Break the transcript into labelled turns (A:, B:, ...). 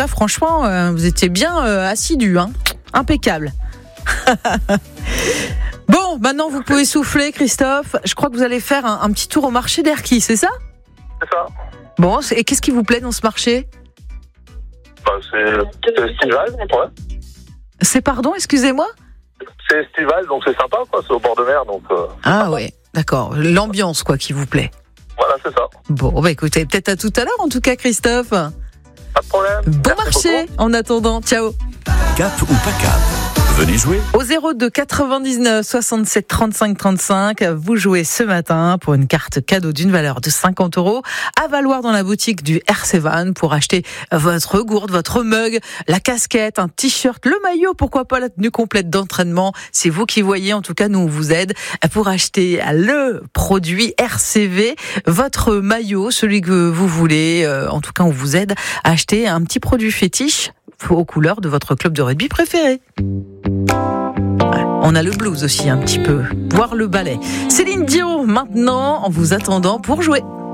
A: là, franchement, vous étiez bien assidus, hein. Impeccable. Bon, maintenant vous pouvez souffler, Christophe. Je crois que vous allez faire un petit tour au marché d'Erquy, c'est ça ?
B: C'est ça.
A: Bon, et qu'est-ce qui vous plaît dans ce marché ?
B: C'est estival, ouais.
A: C'est pardon, excusez-moi ?
B: C'est estival, donc c'est sympa, quoi. C'est au bord de mer, donc.
A: Ah ouais, d'accord. L'ambiance, quoi, qui vous plaît.
B: Voilà, c'est ça.
A: Bon, bah écoutez, peut-être à tout à l'heure, en tout cas, Christophe.
B: Pas de problème.
A: Bon
B: Merci
A: marché,
B: beaucoup.
A: en attendant. Ciao.
C: Cap ou pas cap ? Venez jouer.
A: Au 02 99 67 35 35, vous jouez ce matin pour une carte cadeau d'une valeur de 50 € à valoir dans la boutique du RC Van pour acheter votre gourde, votre mug, la casquette, un t-shirt, le maillot, pourquoi pas la tenue complète d'entraînement. C'est vous qui voyez, en tout cas nous on vous aide pour acheter le produit RCV, votre maillot, celui que vous voulez. En tout cas on vous aide à acheter un petit produit fétiche aux couleurs de votre club de rugby préféré. On a le blues aussi un petit peu, voire le ballet. Céline Dion maintenant en vous attendant pour jouer.